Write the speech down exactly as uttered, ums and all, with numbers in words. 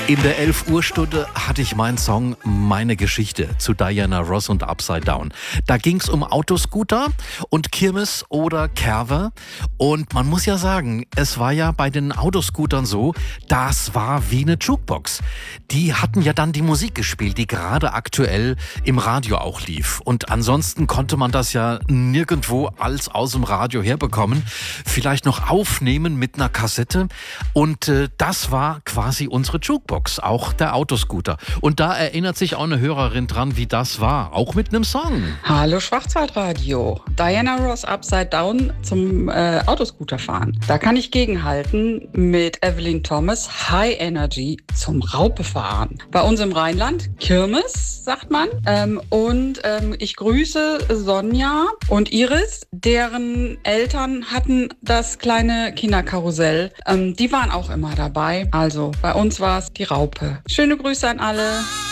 In der elf Uhr Stunde hatte ich meinen Song Meine Geschichte zu Diana Ross und Upside Down. Da ging es um Autoscooter und Kirmes oder Kerwe. Und man muss ja sagen, es war ja bei den Autoscootern so, das war wie eine Jukebox. Die hatten ja dann die Musik gespielt, die gerade aktuell im Radio auch lief. Und ansonsten konnte man das ja nirgendwo als aus dem Radio herbekommen. Vielleicht noch aufnehmen mit einer Kassette. Und äh, das war quasi unsere Jukebox. Auch der Autoscooter. Und da erinnert sich auch eine Hörerin dran, wie das war. Auch mit einem Song. Hallo Schwarzwaldradio. Diana Ross Upside Down zum äh, Autoscooter fahren. Da kann ich gegenhalten mit Evelyn Thomas High Energy zum Raupe fahren. Bei uns im Rheinland Kirmes, sagt man. Ähm, und ähm, ich grüße Sonja und Iris, deren Eltern hatten das kleine Kinderkarussell. Ähm, die waren auch immer dabei. Also bei uns war es die Raupe. Schöne Grüße an alle.